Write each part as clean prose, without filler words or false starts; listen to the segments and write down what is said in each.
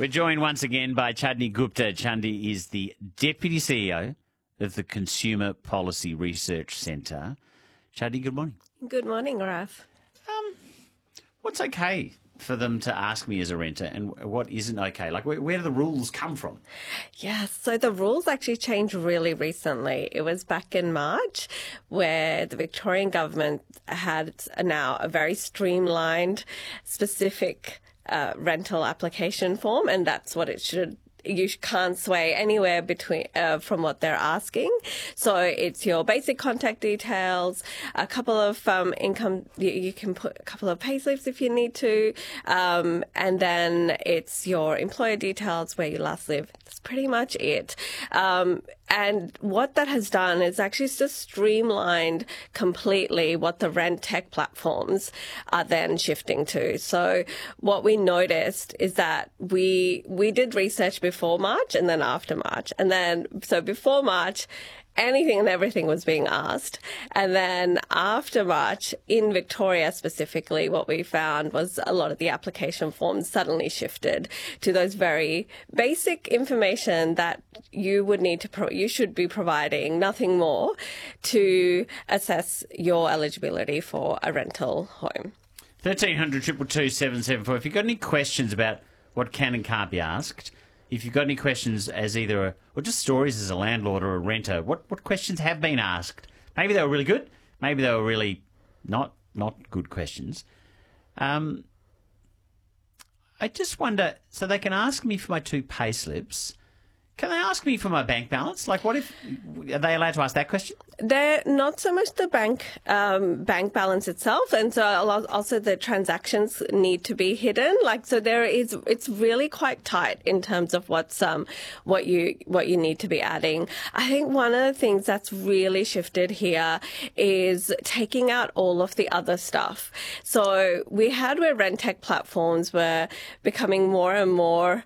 We're joined once again by Chandni Gupta. Chandi is the Deputy CEO of the Consumer Policy Research Centre. Chandi, good morning. Good morning, Raf. What's okay for them to ask me as a renter and what isn't okay? Like, where do the rules come from? Yeah, so the rules actually changed really recently. It was back in March where the Victorian government had now a very streamlined, specific rental application form, and that's what it should. You can't sway anywhere between from what they're asking. So it's your basic contact details, a couple of income. You can put a couple of payslips if you need to, and then it's your employer details, where you last lived. That's pretty much it. And what that has done is actually just streamlined completely what the rent tech platforms are then shifting to. So what we noticed is that we did research before March and then after March. And then, so before March, anything and everything was being asked. And then after March, in Victoria specifically, what we found was a lot of the application forms suddenly shifted to those very basic information that you would need to, you should be providing, nothing more, to assess your eligibility for a rental home. 1300 222 774. If you've got any questions about what can and can't be asked, if you've got any questions as either or just stories as a landlord or a renter, what questions have been asked? Maybe they were really good. Maybe they were really not good questions. I just wonder, so they can ask me for my 2 pay slips. Can they ask me for my bank balance? Like, what if, are they allowed to ask that question? They're not so much the bank balance itself, and so also the transactions need to be hidden. Like, so it's really quite tight in terms of what you need to be adding. I think one of the things that's really shifted here is taking out all of the other stuff. So we had where rent tech platforms were becoming more and more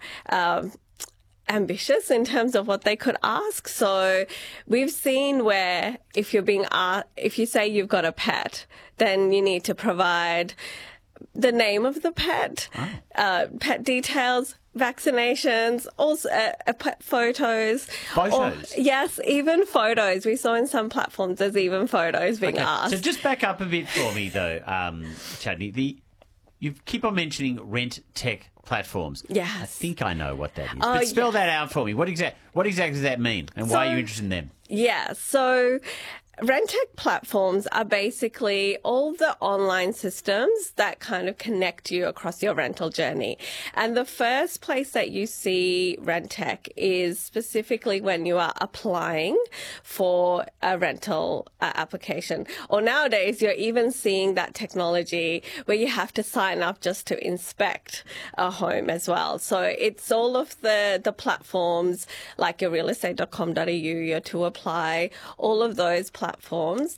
ambitious in terms of what they could ask. So we've seen where if you say you've got a pet, then you need to provide the name of the pet, pet details, vaccinations, also pet photos. Photos? Yes, even photos. We saw in some platforms there's even photos being asked. So just back up a bit for me though, Chadney. You keep on mentioning rent tech platforms. Yes. I think I know what that is. But spell that out for me. What exactly does that mean? And why are you interested in them? Yeah, so rent tech platforms are basically all the online systems that kind of connect you across your rental journey. And the first place that you see rent tech is specifically when you are applying for a rental application. Or nowadays, you're even seeing that technology where you have to sign up just to inspect a home as well. So it's all of the platforms like your realestate.com.au, your To Apply, all of those platforms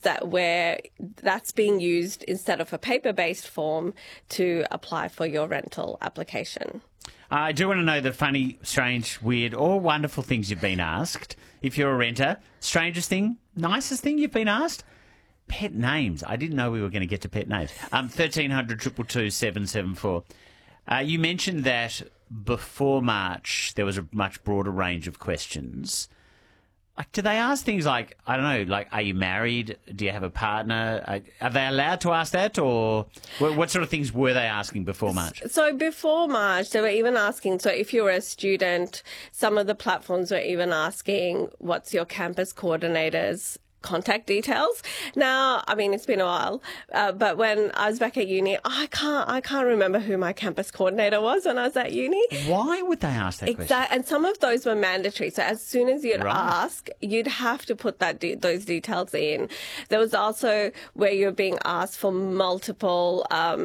that's being used instead of a paper-based form to apply for your rental application. I do want to know the funny, strange, weird, or wonderful things you've been asked. If you're a renter, strangest thing, nicest thing you've been asked? Pet names. I didn't know we were going to get to pet names. 1300 222 774. You mentioned that before March there was a much broader range of questions. Like, do they ask things like, I don't know, like, are you married? Do you have a partner? Are they allowed to ask that? Or what sort of things were they asking before March? So before March, they were even asking, so if you were a student, some of the platforms were even asking, what's your campus coordinator's contact details. Now, I mean, it's been a while, but when I was back at uni, I can't remember who my campus coordinator was when I was at uni. Why would they ask that question? And some of those were mandatory. So as soon as you'd ask, you'd have to put those details in. There was also where you're being asked for multiple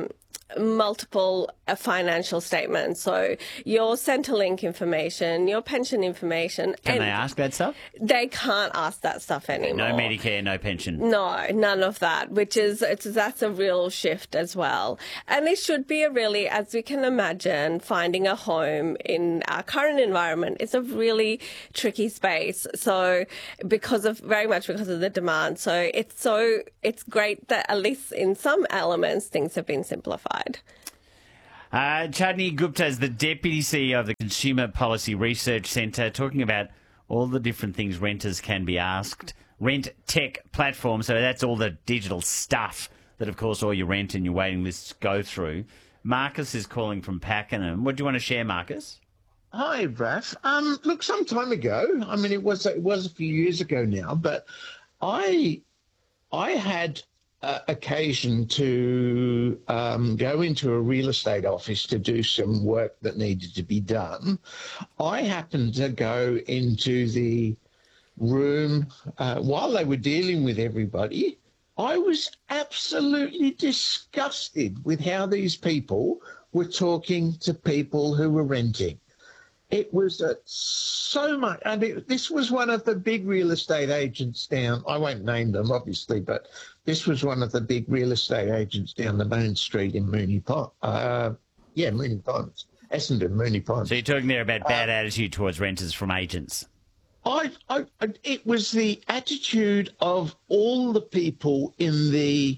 financial statements. So your Centrelink information, your pension information. Can they ask that stuff? They can't ask that stuff anymore. No Medicare, no pension. No, none of that, that's a real shift as well. And it should be as we can imagine, finding a home in our current environment is a really tricky space. So very much because of the demand. So it's great that at least in some elements things have been simplified. Chandni Gupta is the Deputy CEO of the Consumer Policy Research Centre, talking about all the different things renters can be asked. Rent Tech platform, so that's all the digital stuff that, of course, all your rent and your waiting lists go through. Marcus is calling from Pakenham. What do you want to share, Marcus? Hi, Raf. Look, some time ago, I mean, it was a few years ago now, but I had occasion to go into a real estate office to do some work that needed to be done. I happened to go into the room while they were dealing with everybody. I was absolutely disgusted with how these people were talking to people who were renting. It was so much, and this was one of the big real estate agents down. I won't name them, obviously, but this was one of the big real estate agents down the main street in Moonee Ponds. Moonee Ponds, Essendon, Moonee Ponds. So you're talking there about bad attitude towards renters from agents. It was the attitude of all the people in the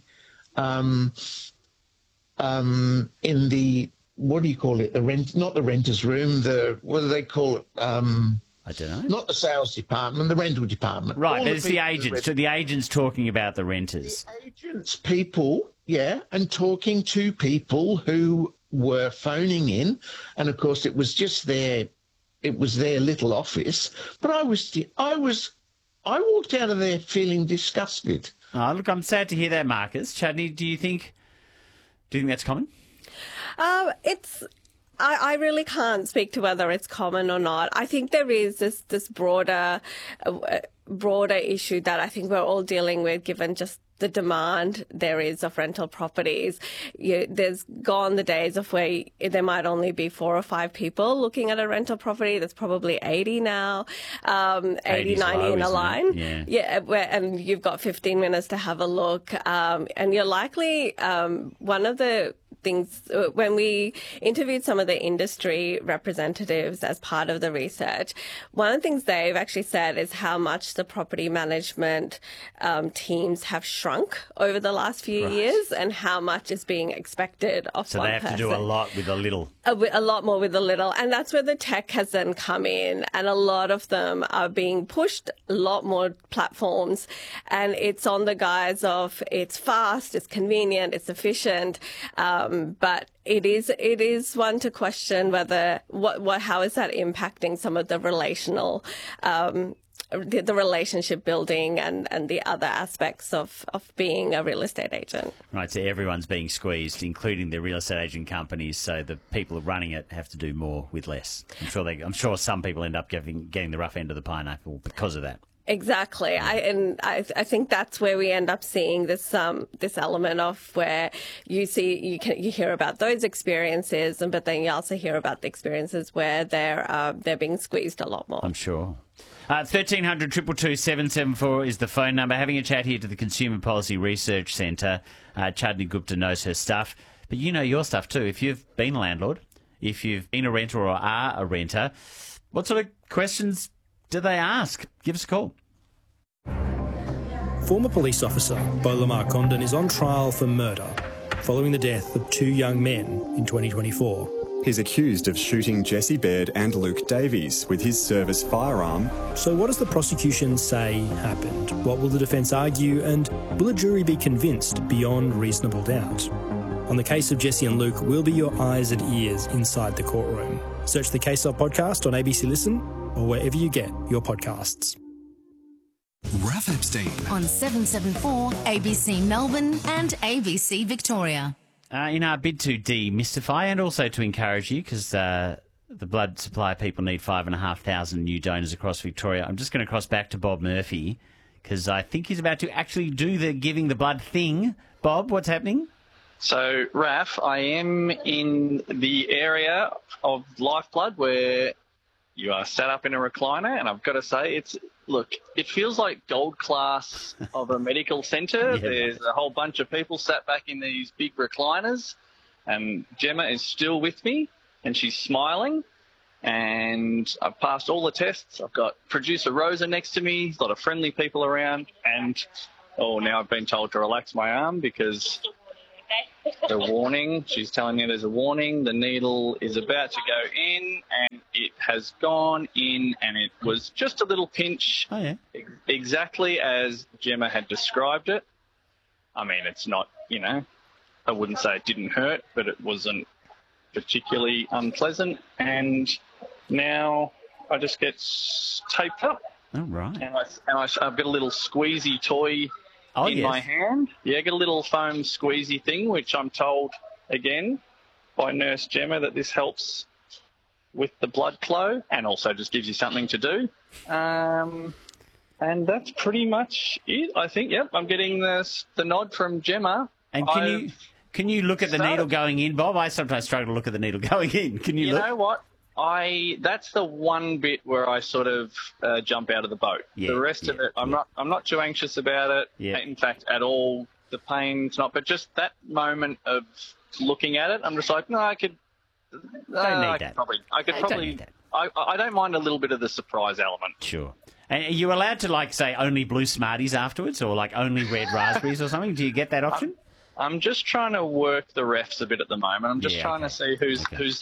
what do you call it? Not the renter's room. What do they call it? I don't know. Not the sales department, the rental department. Right, but it's the agents. So the agents talking about the renters. The agents, people, yeah, and talking to people who were phoning in, and of course it was just their little office. But I walked out of there feeling disgusted. Oh, look, I'm sad to hear that, Marcus. Chandni, do you think that's common? I really can't speak to whether it's common or not. I think there is this broader issue that I think we're all dealing with, given just the demand there is of rental properties. There's gone the days of where there might only be 4 or 5 people looking at a rental property. There's probably 80 now, 80, 90 in a line. Yeah, and you've got 15 minutes to have a look. And you're likely, one of the things, when we interviewed some of the industry representatives as part of the research, one of the things they've actually said is how much the property management teams have shrunk over the last few years, and how much is being expected of one person. So they have to do a lot with a little. A lot more with a little. And that's where the tech has then come in, and a lot of them are being pushed, a lot more platforms, and it's on the guise of it's fast, it's convenient, it's efficient, but it is one to question whether how is that impacting some of the relational the relationship building and the other aspects of being a real estate agent. Right, so everyone's being squeezed, including the real estate agent companies, so the people running it have to do more with less. I'm sure some people end up getting the rough end of the pineapple because of that. Exactly. I think that's where we end up seeing this element of where you hear about those experiences, but then you also hear about the experiences where they're being squeezed a lot more. I'm sure. 1300 222 774 is the phone number. Having a chat here to the Consumer Policy Research Centre. Chandni Gupta knows her stuff, but you know your stuff too. If you've been a landlord, if you've been a renter or are a renter, what sort of questions do they ask? Give us a call. Former police officer Beau Lamar Condon is on trial for murder following the death of 2 young men in 2024. He's accused of shooting Jesse Baird and Luke Davies with his service firearm. So what does the prosecution say happened? What will the defence argue? And will a jury be convinced beyond reasonable doubt? On the case of Jesse and Luke, we'll be your eyes and ears inside the courtroom. Search the Case Of podcast on ABC Listen or wherever you get your podcasts. Raf Epstein on 774 ABC Melbourne and ABC Victoria. In our bid to demystify and also to encourage you, because the blood supply people need 5,500 new donors across Victoria, I'm just going to cross back to Bob Murphy, because I think he's about to actually do the giving the blood thing. Bob, what's happening? So, Raf, I am in the area of Lifeblood where you are sat up in a recliner, and I've got to say, it feels like gold class of a medical centre. Yeah. There's a whole bunch of people sat back in these big recliners, and Gemma is still with me, and she's smiling, and I've passed all the tests. I've got producer Rosa next to me, a lot of friendly people around, and now I've been told to relax my arm because the warning. She's telling me there's a warning. The needle is about to go in, and it has gone in, and it was just a little pinch. Oh, yeah. Exactly as Gemma had described it. I mean, it's not, I wouldn't say it didn't hurt, but it wasn't particularly unpleasant. And now I just get taped up. Oh, right. And I've got a little squeezy toy in my hand. Yeah, I got a little foam squeezy thing, which I'm told, again, by Nurse Gemma that this helps with the blood flow and also just gives you something to do. And that's pretty much it, I think. Yep, I'm getting the nod from Gemma. And can you look at the needle going in, Bob? I sometimes struggle to look at the needle going in. Can you look? You know what? That's the one bit where I sort of jump out of the boat. Yeah, the rest of it, I'm not too anxious about it. Yeah. In fact, at all. The pain's not, but just that moment of looking at it, I'm just like, no, I could. I could probably. I don't mind a little bit of the surprise element. Sure. And are you allowed to, say, only blue Smarties afterwards, or only red raspberries or something? Do you get that option? I'm just trying to work the refs a bit at the moment. I'm just trying to see who's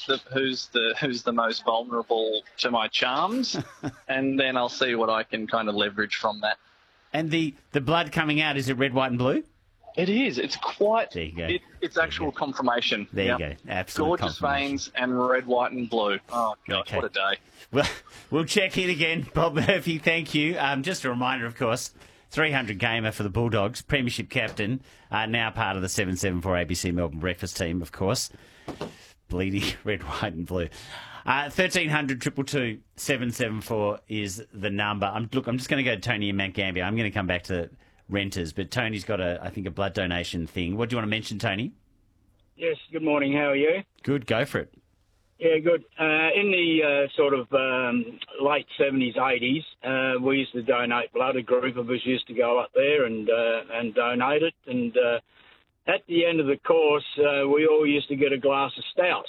the most vulnerable to my charms, and then I'll see what I can kind of leverage from that. And the blood coming out, is it red, white, and blue? It is. It's quite. There you go. It's actual confirmation. There you go. Absolute gorgeous veins and red, white, and blue. Oh God, what a day! Well, we'll check in again, Bob Murphy. Thank you. Just a reminder, of course. 300 gamer for the Bulldogs, premiership captain, now part of the 774 ABC Melbourne breakfast team, of course. Bleeding red, white and blue. 1300 222 774 is the number. I'm just going to go to Tony and Mount Gambier. I'm going to come back to renters, but Tony's got I think a blood donation thing. What do you want to mention, Tony? Yes, good morning. How are you? Good, go for it. Yeah, good. In the sort of late 70s, 80s, we used to donate blood. A group of us used to go up there and donate it. And at the end of the course, we all used to get a glass of stout.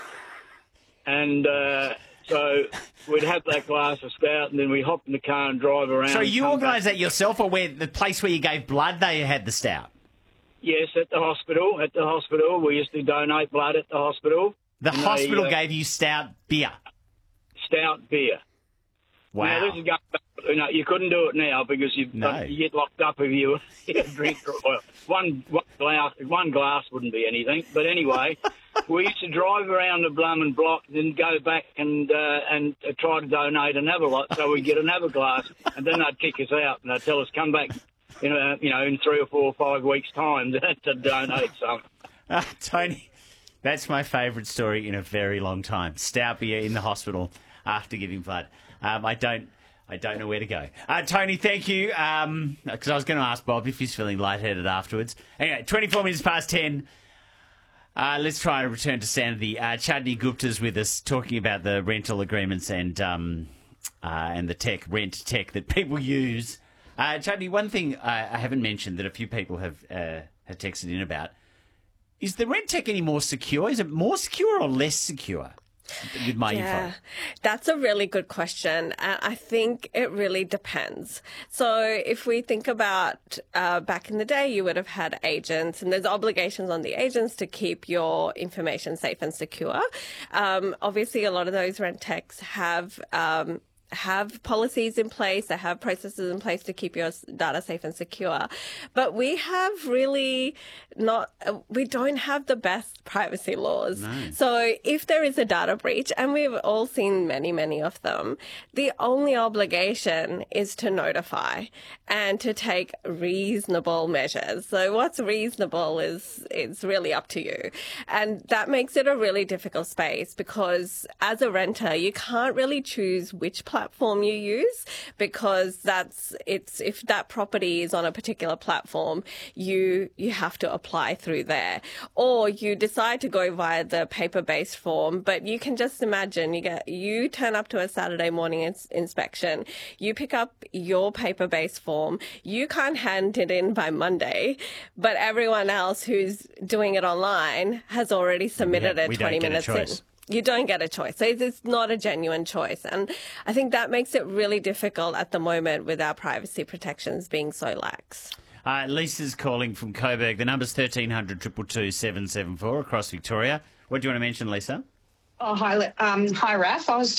And so we'd have that glass of stout, and then we'd hop in the car and drive around. So you organised that yourself, or where the place where you gave blood, they had the stout? Yes, at the hospital. At the hospital. We used to donate blood at the hospital. The hospital gave you stout beer? Stout beer. Wow. Now, this is going back, you couldn't do it now because you get locked up if you drink. Well, one glass wouldn't be anything. But anyway, we used to drive around the Blumman block and then go back and try to donate another lot so we'd get another glass. And then they'd kick us out and they'd tell us, come back in 3 or 4 or 5 weeks' time to donate some. Tony, that's my favourite story in a very long time. Stout beer in the hospital after giving blood. I don't know where to go. Tony, thank you. Because I was going to ask Bob if he's feeling lightheaded afterwards. Anyway, 24 minutes past 10. Let's try and return to sanity. Chadni Gupta's with us talking about the rental agreements and the rent tech that people use. Chadni, one thing I haven't mentioned that a few people have texted in about, is the rent tech any more secure? Is it more secure or less secure with my info? That's a really good question. I think it really depends. So if we think about back in the day, you would have had agents, and there's obligations on the agents to keep your information safe and secure. Obviously, a lot of those rent techs have policies in place, they have processes in place to keep your data safe and secure. But we have really we don't have the best privacy laws. No. So if there is a data breach, and we've all seen many, many of them, the only obligation is to notify and to take reasonable measures. So what's reasonable is really up to you. And that makes it a really difficult space because as a renter, you can't really choose which platform you use because if that property is on a particular platform, you have to apply through there. Or you decide to go via the paper-based form, but you can just imagine you turn up to a Saturday morning inspection, you pick up your paper-based form, you can't hand it in by Monday, but everyone else who's doing it online has already submitted it 20 minutes in. You don't get a choice. So it's not a genuine choice. And I think that makes it really difficult at the moment with our privacy protections being so lax. Lisa's calling from Coburg. The number's 1300 222 774 across Victoria. What do you want to mention, Lisa? Oh, hi, Raph. I was